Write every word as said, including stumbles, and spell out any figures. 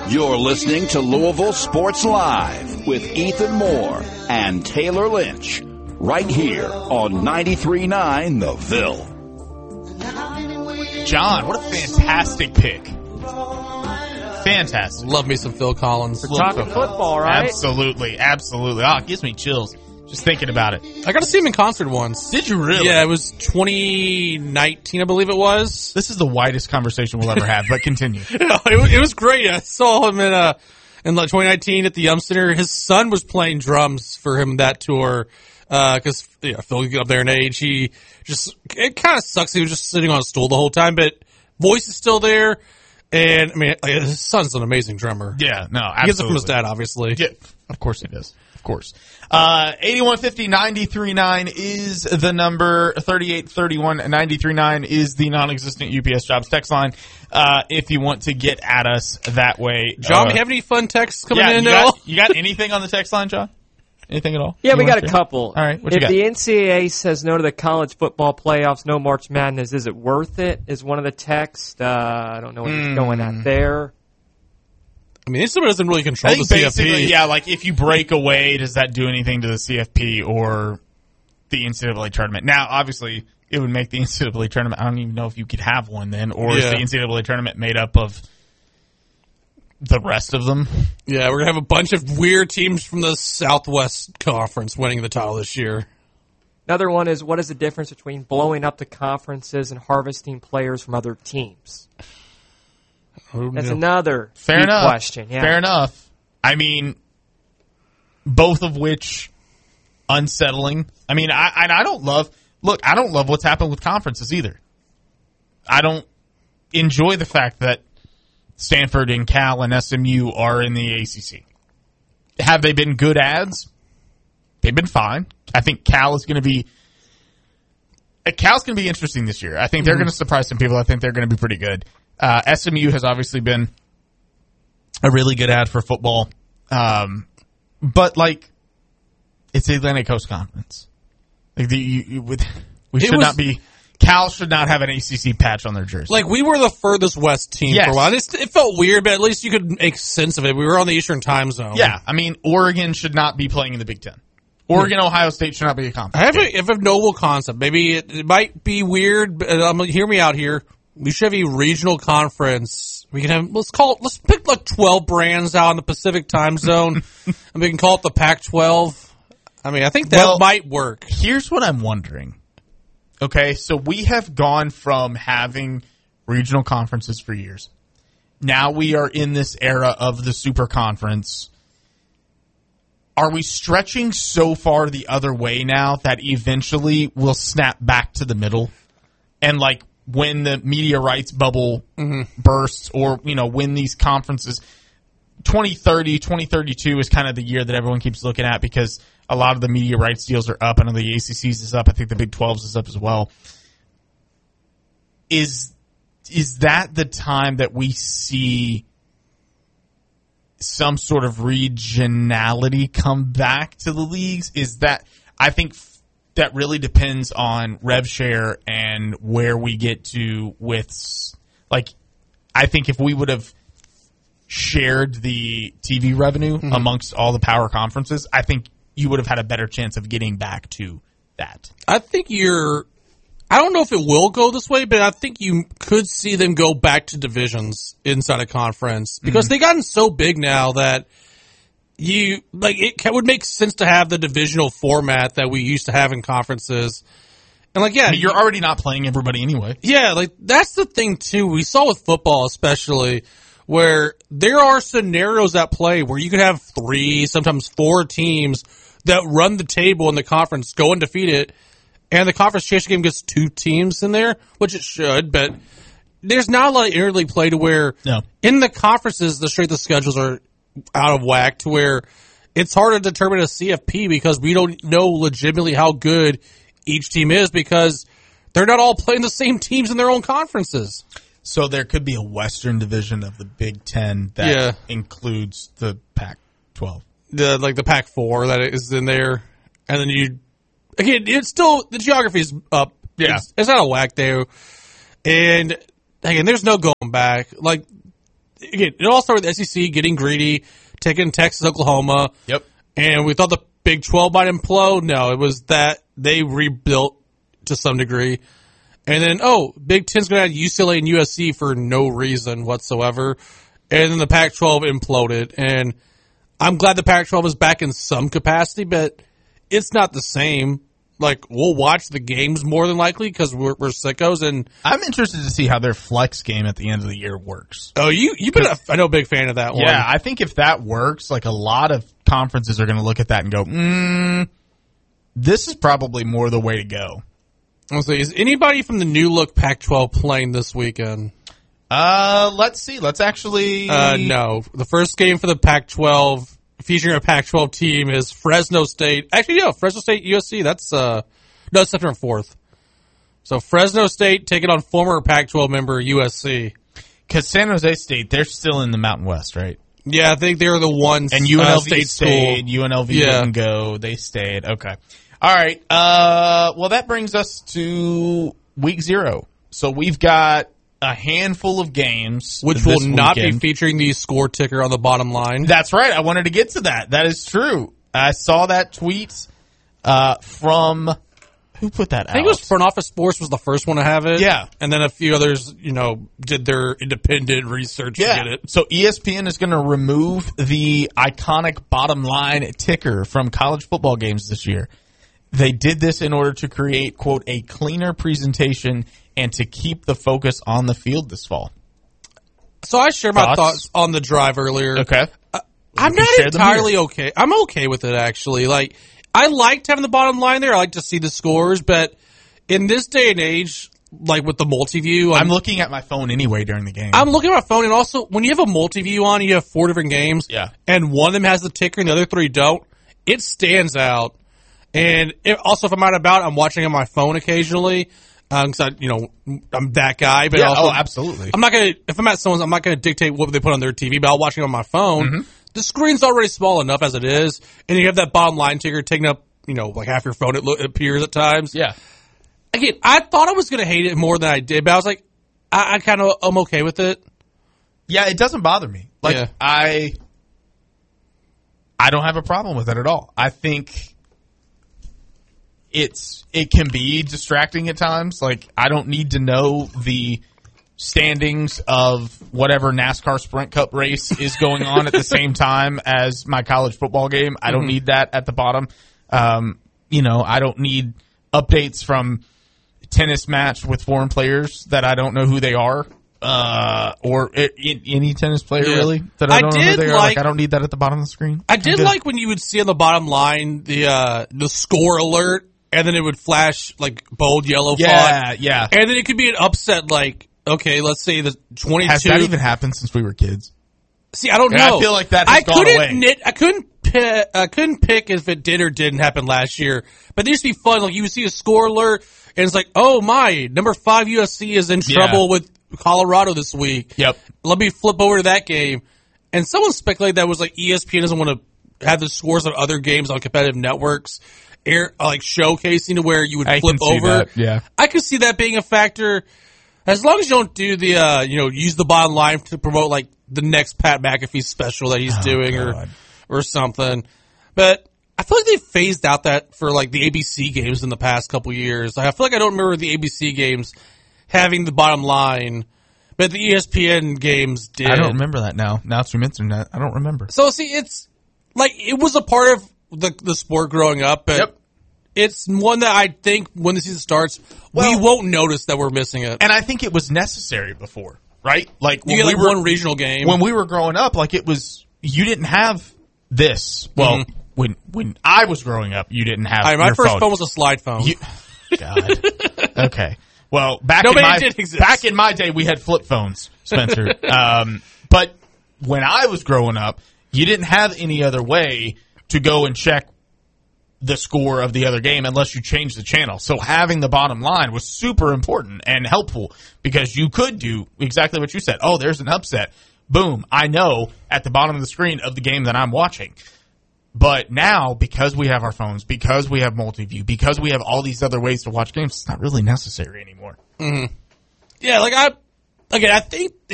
You're listening to Louisville Sports Live with Ethan Moore and Taylor Lynch, right here on ninety-three point nine The Ville. John, what a fantastic pick. Fantastic. Love me some Phil Collins. We're talking football, right? Absolutely, absolutely. Oh, it gives me chills just thinking about it. I got to see him in concert once. Did you really? Yeah, it was twenty nineteen, I believe it was. This is the widest conversation we'll ever have, but continue. No, it, was, it was great. I saw him in uh, in like twenty nineteen at the Yum Center. His son was playing drums for him that tour because uh, yeah, Phil got up there in age. He just it kind of sucks. He was just sitting on a stool the whole time, but voice is still there. And I mean, his son's an amazing drummer. Yeah, no, absolutely. He gets it from his dad, obviously. Yeah, of course he does. Of course. Uh, eighty-one fifty, ninety-three point nine is the number. thirty-eight thirty-one, ninety-three point nine is the non-existent U P S Jobs text line. Uh, if you want to get at us that way. John, uh, do you have any fun texts coming yeah, in you now? got, you got anything on the text line, John? Anything at all? Yeah, you we got a share? couple. All right, what if you got? the N C double A says no to the college football playoffs, no March Madness, is it worth it? Is one of the texts. Uh, I don't know what Mm. he's going at there. I mean, Instagram doesn't really control I the think C F P. basically, yeah, like if you break away, does that do anything to the C F P or the N C double A tournament? Now, obviously, it would make the N C double A tournament. I don't even know if you could have one then, or is Yeah. the N C double A tournament made up of the rest of them? Yeah, we're going to have a bunch of weird teams from the Southwest Conference winning the title this year. Another one is, what is the difference between blowing up the conferences and harvesting players from other teams? That's another Fair deep enough. question. Yeah. Fair enough. I mean, both of which unsettling. I mean, I and I don't love. Look, I don't love what's happened with conferences either. I don't enjoy the fact that Stanford and Cal and S M U are in the A C C. Have they been good ads? They've been fine. I think Cal is going to be. Cal's going to be interesting this year. I think they're Mm-hmm. going to surprise some people. I think they're going to be pretty good. Uh, S M U has obviously been a really good ad for football. Um, but, like, it's the Atlantic Coast Conference. Like the, you, you, with, we It should was- not be – Cal should not have an A C C patch on their jersey. Like, we were the furthest west team Yes. for a while. It, it felt weird, but at least you could make sense of it. We were on the Eastern time zone. yeah, I mean, Oregon should not be playing in the Big Ten. Oregon, Ohio State should not be a conference. I have game. a, I have a noble concept. Maybe it, it might be weird, but um, hear me out here. We should have a regional conference. We can have, let's call it, let's pick like twelve brands out in the Pacific time zone, and we can call it the Pac twelve. I mean, I think that Well, might work. Here's what I'm wondering. Okay, so we have gone from having regional conferences for years. Now we are in this era of the super conference. Are we stretching so far the other way now that eventually we'll snap back to the middle? And like when the media rights bubble Mm-hmm. bursts, or, you know, when these conferences, twenty thirty, twenty thirty-two is kind of the year that everyone keeps looking at because a lot of the media rights deals are up. I know the A C C's is up. I think the Big twelve's is up as well. Is is that the time that we see some sort of regionality come back to the leagues? Is that, I think f- that really depends on rev share and where we get to with, s- like, I think if we would have shared the T V revenue Mm-hmm. amongst all the power conferences, I think you would have had a better chance of getting back to that. I think you're, I don't know if it will go this way, but I think you could see them go back to divisions inside a conference because they've gotten so big now that you, like, it ca- would make sense to have the divisional format that we used to have in conferences. And like, yeah, I mean, you're already not playing everybody anyway. yeah, like that's the thing too. We saw with football, especially, where there are scenarios at play where you could have three, sometimes four teams that run the table in the conference, go undefeated, and the conference championship game gets two teams in there, which it should, but there's not a lot of interleague play to where No. in the conferences the strength of schedules are out of whack to where it's hard to determine a C F P because we don't know legitimately how good each team is because they're not all playing the same teams in their own conferences. So there could be a Western division of the Big Ten that Yeah. includes the Pac twelve. The like the Pac four that is in there, and then you again it's still the geography's up. Yeah. it's, it's out of whack there, and again there's no going back. Like again, it all started with the S E C getting greedy, taking Texas, Oklahoma. Yep. And we thought the Big twelve might implode. No, it was that they rebuilt to some degree. And then, oh, Big Ten's going to add U C L A and U S C for no reason whatsoever. And then the Pac twelve imploded. And I'm glad the Pac twelve is back in some capacity, but it's not the same. Like, we'll watch the games more than likely because we're, we're sickos. And I'm interested to see how their flex game at the end of the year works. Oh, you, you've been, a, I know, a big fan of that one. Yeah, I think if that works, like a lot of conferences are going to look at that and go, mm, this is probably more the way to go. Let's see, is anybody from the new look Pac twelve playing this weekend? Uh, let's see. Let's actually. Uh, no. The first game for the Pac twelve featuring a Pac twelve team is Fresno State. Actually, no, Fresno State U S C. That's uh, no, it's September fourth. So Fresno State taking on former Pac twelve member U S C. Because San Jose State, they're still in the Mountain West, right? Yeah, I think they're the ones. And U N L V uh, State stayed. school. U N L V Yeah. didn't go. They stayed. Okay. All right. Uh, well, that brings us to week zero. So we've got a handful of games, Which this will not weekend. be featuring the score ticker on the bottom line. That's right. I wanted to get to that. That is true. I saw that tweet uh, from who put that out? I think it was Front Office Sports was the first one to have it. Yeah. And then a few others, you know, did their independent research Yeah. to get it. So E S P N is going to remove the iconic bottom line ticker from college football games this year. They did this in order to create, quote, a cleaner presentation and to keep the focus on the field this fall. So I share my Thoughts? thoughts on the drive earlier. Okay. Uh, I'm can not share them entirely here. okay. I'm okay with it, actually. Like, I liked having the bottom line there. I like to see the scores, but in this day and age, like with the multi-view, I'm, I'm looking at my phone anyway during the game. I'm looking at my phone, and also when you have a multi-view on, you have four different games, Yeah. and one of them has the ticker and the other three don't. It stands out. And it, also, if I'm out and about, I'm watching on my phone occasionally. Um, cause I, you know, I'm that guy, but Yeah, also, oh, absolutely. I'm not gonna, if I'm at someone's, I'm not gonna dictate what they put on their T V, but I'll watch it on my phone. Mm-hmm. The screen's already small enough as it is, and you have that bottom line ticker taking up, you know, like half your phone, it, lo- it appears at times. Yeah. Again, I thought I was gonna hate it more than I did, but I was like, I, I kind of, I'm okay with it. Yeah, it doesn't bother me. Like, Yeah. I, I don't have a problem with it at all. I think it's it can be distracting at times. Like, I don't need to know the standings of whatever NASCAR Sprint Cup race is going on at the same time as my college football game. I don't Mm-hmm. need that at the bottom. Um, you know, I don't need updates from tennis match with foreign players that I don't know who they are. Uh, or I- I- any tennis player Yeah. really that I I don't know who did they are. Like, like- I don't need that at the bottom of the screen. I I'm did good. like when you would see on the bottom line the uh, the score alert, and then it would flash like bold yellow Yeah, font. yeah. And then it could be an upset, like, okay, let's say the twenty-two. Has that even happened since we were kids? See, I don't Yeah, I know. feel like that has I gone couldn't away. Nit, I couldn't. Pick, I couldn't pick if it did or didn't happen last year. But it used to be fun. Like you would see a score alert, and it's like, oh my, number five U S C is in Yeah. trouble with Colorado this week. Yep. Let me flip over to that game. And someone speculated that was like E S P N doesn't want to have the scores on other games on competitive networks, air like showcasing to where you would I flip can see over. that, yeah. I could see that being a factor. As long as you don't do the, uh, you know, use the bottom line to promote like the next Pat McAfee special that he's doing or, Oh, God. or something. But I feel like they phased out that for like the A B C games in the past couple years. Like, I feel like I don't remember the A B C games having the bottom line, but the E S P N games did. I don't remember that now. Now that you mention that, I don't remember. So see, it's like it was a part of the the sport growing up, but Yep. it's one that I think when the season starts, we Well- won't notice that we're missing it. And I think it was necessary before, right? Like You when get we like were one regional game. when we were growing up, like it was you didn't have this. Well, Mhm. when when I was growing up, you didn't have. All right, my your first phone. phone was a slide phone. You, God. Okay. Well, back No, in but it my did exist. back in my day, we had flip phones, Spencer. um, but when I was growing up, you didn't have any other way to go and check the score of the other game unless you changed the channel. So having the bottom line was super important and helpful because you could do exactly what you said. Oh, there's an upset. Boom. I know at the bottom of the screen of the game that I'm watching. But now, because we have our phones, because we have multi-view, because we have all these other ways to watch games, it's not really necessary anymore. Yeah, like I, again, I think